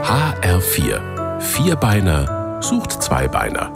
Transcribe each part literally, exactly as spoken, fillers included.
H R vier. Vierbeiner sucht Zweibeiner.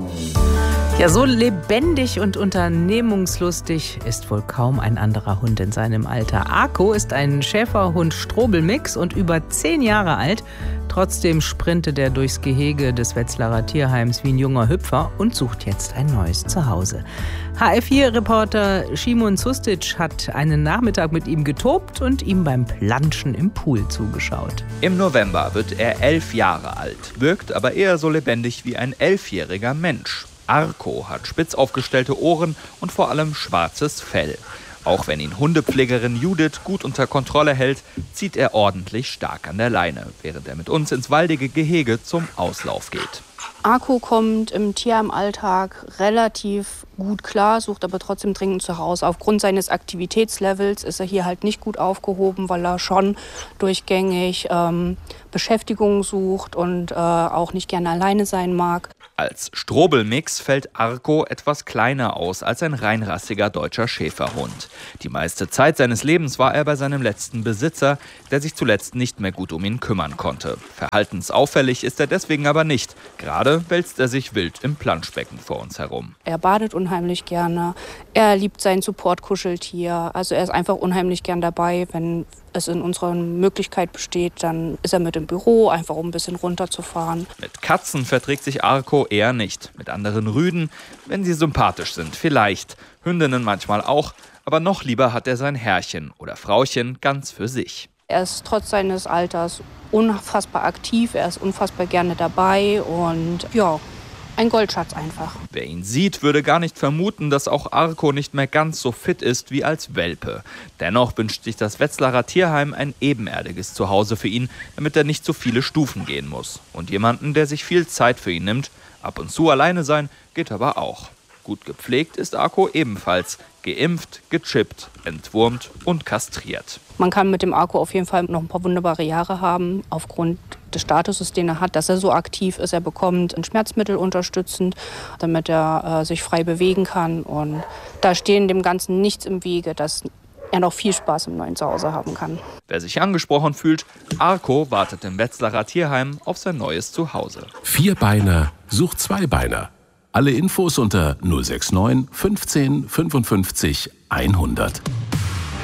Ja, so lebendig und unternehmungslustig ist wohl kaum ein anderer Hund in seinem Alter. Arco ist ein Schäferhund-Strobel-Mix und über zehn Jahre alt. Trotzdem sprintet er durchs Gehege des Wetzlarer Tierheims wie ein junger Hüpfer und sucht jetzt ein neues Zuhause. H R vier-Reporter Szymon Sustic hat einen Nachmittag mit ihm getobt und ihm beim Planschen im Pool zugeschaut. Im November wird er elf Jahre alt, wirkt aber eher so lebendig wie ein elfjähriger Mensch. Arco hat spitz aufgestellte Ohren und vor allem schwarzes Fell. Auch wenn ihn Hundepflegerin Judith gut unter Kontrolle hält, zieht er ordentlich stark an der Leine, während er mit uns ins waldige Gehege zum Auslauf geht. Arco kommt im Tierheimalltag relativ gut klar, sucht aber trotzdem dringend zu Hause. Aufgrund seines Aktivitätslevels ist er hier halt nicht gut aufgehoben, weil er schon durchgängig ähm, Beschäftigung sucht und äh, auch nicht gerne alleine sein mag. Als Strobelmix fällt Arco etwas kleiner aus als ein reinrassiger deutscher Schäferhund. Die meiste Zeit seines Lebens war er bei seinem letzten Besitzer, der sich zuletzt nicht mehr gut um ihn kümmern konnte. Verhaltensauffällig ist er deswegen aber nicht. Gerade wälzt er sich wild im Planschbecken vor uns herum. Er badet unheimlich gerne, er liebt sein Support-Kuscheltier. Also er ist einfach unheimlich gern dabei. Wenn es in unserer Möglichkeit besteht, dann ist er mit im Büro, einfach um ein bisschen runterzufahren. Mit Katzen verträgt sich Arco eher nicht. Mit anderen Rüden, wenn sie sympathisch sind, vielleicht. Hündinnen manchmal auch. Aber noch lieber hat er sein Herrchen oder Frauchen ganz für sich. Er ist trotz seines Alters unfassbar aktiv, er ist unfassbar gerne dabei und ja, ein Goldschatz einfach. Wer ihn sieht, würde gar nicht vermuten, dass auch Arco nicht mehr ganz so fit ist wie als Welpe. Dennoch wünscht sich das Wetzlarer Tierheim ein ebenerdiges Zuhause für ihn, damit er nicht so viele Stufen gehen muss. Und jemanden, der sich viel Zeit für ihn nimmt. Ab und zu alleine sein geht aber auch. Gut gepflegt ist Arco ebenfalls. Geimpft, gechippt, entwurmt und kastriert. Man kann mit dem Arco auf jeden Fall noch ein paar wunderbare Jahre haben, aufgrund des Statuses, den er hat, dass er so aktiv ist. Er bekommt ein Schmerzmittel unterstützend, damit er äh, sich frei bewegen kann. Und da stehen dem Ganzen nichts im Wege, dass er noch viel Spaß im neuen Zuhause haben kann. Wer sich angesprochen fühlt, Arco wartet im Wetzlarer Tierheim auf sein neues Zuhause. Vierbeiner sucht Zweibeiner. Alle Infos unter null sechs neun fünfzehn fünfundfünfzig hundert.